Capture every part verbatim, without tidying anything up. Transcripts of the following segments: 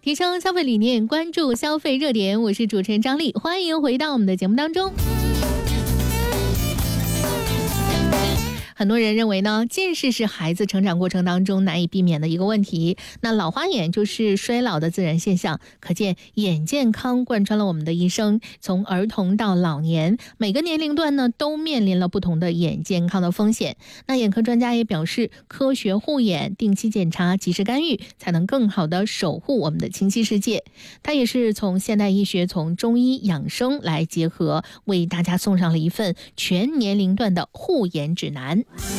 提升消费理念，关注消费热点，我是主持人张丽，欢迎回到我们的节目当中。很多人认为呢，近视是孩子成长过程当中难以避免的一个问题。那老花眼就是衰老的自然现象，可见眼健康贯穿了我们的一生，从儿童到老年，每个年龄段呢都面临了不同的眼健康的风险。那眼科专家也表示，科学护眼、定期检查、及时干预，才能更好的守护我们的清晰世界。他也是从现代医学、从中医养生来结合，为大家送上了一份全年龄段的护眼指南。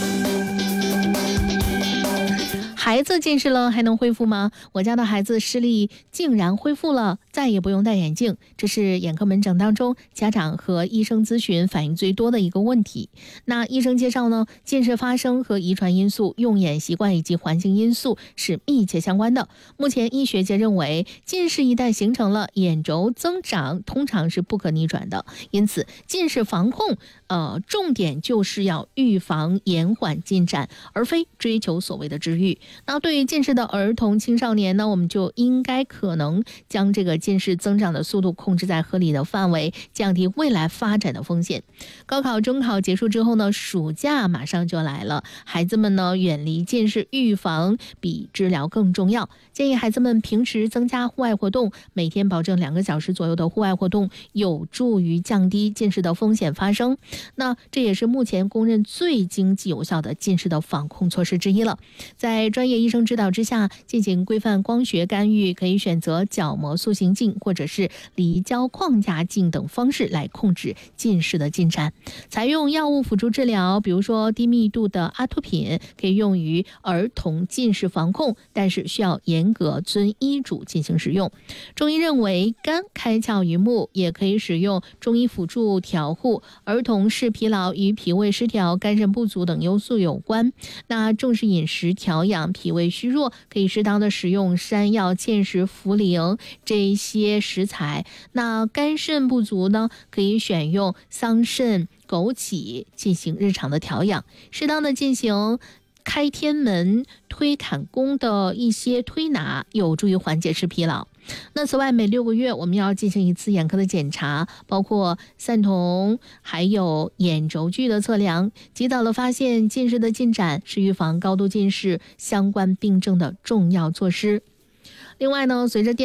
孩子近视了还能恢复吗？我家的孩子视力竟然恢复了，再也不用戴眼镜，这是眼科门诊当中家长和医生咨询反映最多的一个问题。那医生介绍呢，近视发生和遗传因素、用眼习惯以及环境因素是密切相关的。目前医学界认为，近视一旦形成了，眼轴增长通常是不可逆转的，因此近视防控呃，重点就是要预防延缓进展，而非追求所谓的治愈。那对于近视的儿童青少年呢，我们就应该可能将这个近视增长的速度控制在合理的范围，降低未来发展的风险。高考中考结束之后呢，暑假马上就来了，孩子们呢远离近视，预防比治疗更重要。建议孩子们平时增加户外活动，每天保证两个小时左右的户外活动，有助于降低近视的风险发生。那这也是目前公认最经济有效的近视的防控措施之一了。在专业医生指导之下进行规范光学干预，可以选择角膜塑形镜或者是离焦框架镜等方式来控制近视的进展。采用药物辅助治疗，比如说低密度的阿托品，可以用于儿童近视防控，但是需要严格遵医嘱进行使用。中医认为，肝开窍于目，也可以使用中医辅助调护。儿童视疲劳与脾胃失调、肝肾不足等因素有关。那重视饮食调养，脾胃虚弱，可以适当的使用山药、芡实、茯苓这些食材。那肝肾不足呢，可以选用桑葚、枸杞进行日常的调养，适当的进行开天门、推坎宫的一些推拿，有助于缓解视疲劳。那此外，每六个月我们要进行一次眼科的检查，包括散瞳还有眼轴距的测量，及早的发现近视的进展，是预防高度近视相关病症的重要措施。另外呢，随着电